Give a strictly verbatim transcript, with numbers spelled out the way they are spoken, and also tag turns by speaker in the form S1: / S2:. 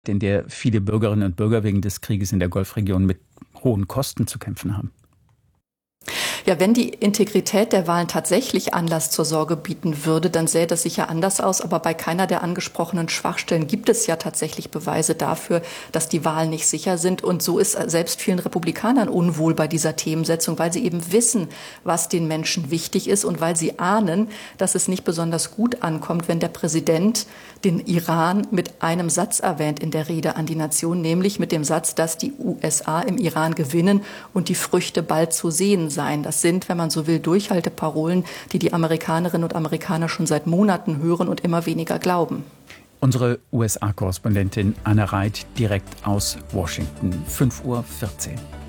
S1: in der viele Bürgerinnen und Bürger wegen des Krieges in der Golfregion mit hohen Kosten zu kämpfen haben?
S2: Ja, wenn die Integrität der Wahlen tatsächlich Anlass zur Sorge bieten würde, dann sähe das sicher anders aus. Aber bei keiner der angesprochenen Schwachstellen gibt es ja tatsächlich Beweise dafür, dass die Wahlen nicht sicher sind. Und so ist selbst vielen Republikanern unwohl bei dieser Themensetzung, weil sie eben wissen, was den Menschen wichtig ist und weil sie ahnen, dass es nicht besonders gut ankommt, wenn der Präsident den Iran mit einem Satz erwähnt in der Rede an die Nation, nämlich mit dem Satz, dass die U S A im Iran gewinnen und die Früchte bald zu sehen seien. Das sind, wenn man so will, Durchhalteparolen, die die Amerikanerinnen und Amerikaner schon seit Monaten hören und immer weniger glauben.
S1: Unsere U S A-Korrespondentin Anne Reit direkt aus Washington, fünf Uhr vierzehn.